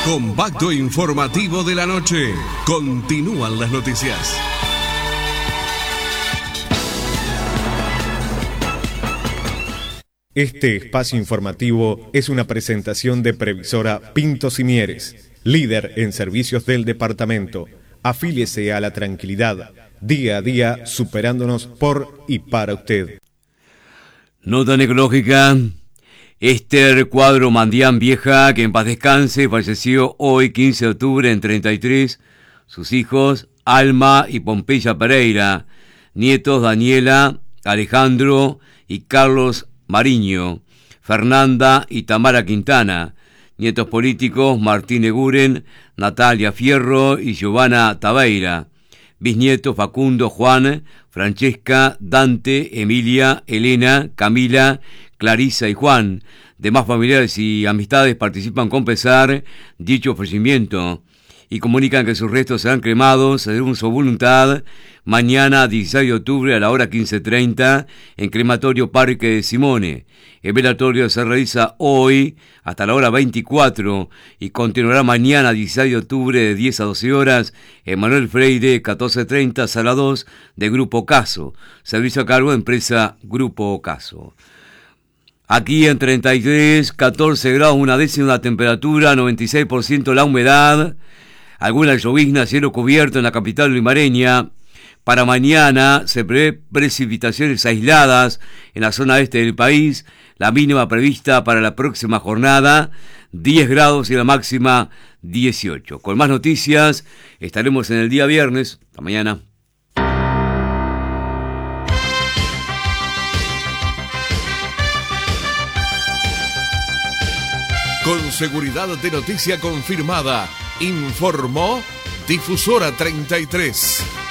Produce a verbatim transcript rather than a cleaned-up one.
Compacto informativo de la noche. Continúan las noticias. Este espacio informativo es una presentación de Previsora Pintos y Mieres, líder en servicios del departamento. Afíliese a la tranquilidad, día a día superándonos por y para usted. Nota necrológica. Esther Cuadro Mandián Vieja, que en paz descanse, falleció hoy quince de octubre en treinta y tres. Sus hijos, Alma y Pompeya Pereira. Nietos, Daniela, Alejandro y Carlos Mariño. Fernanda y Tamara Quintana. Nietos políticos, Martín Eguren, Natalia Fierro y Giovanna Tabeira. Bisnietos, Facundo, Juan, Francesca, Dante, Emilia, Elena, Camila, Clarisa y Juan. Demás familiares y amistades participan con pesar dicho ofrecimiento y comunican que sus restos serán cremados según su voluntad mañana dieciséis de octubre a la hora quince treinta en Crematorio Parque de Simone. El velatorio se realiza hoy hasta la hora veinticuatro y continuará mañana dieciséis de octubre de diez a doce horas en Manuel Freire catorce treinta, sala dos de Grupo Caso. Servicio a cargo de empresa Grupo Caso. Aquí en treinta y tres, catorce grados, una décima la temperatura, noventa y seis por ciento la humedad, alguna llovizna, cielo cubierto en la capital limareña. Para mañana se prevé precipitaciones aisladas en la zona este del país, la mínima prevista para la próxima jornada, diez grados y la máxima dieciocho. Con más noticias estaremos en el día viernes. Hasta mañana. Con seguridad de noticia confirmada, informó Difusora treinta y tres.